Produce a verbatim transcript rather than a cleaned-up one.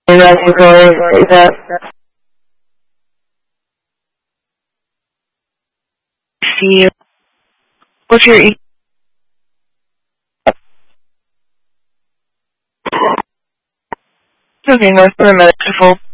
that see you. What's your e- Okay, no, for a minute, hold.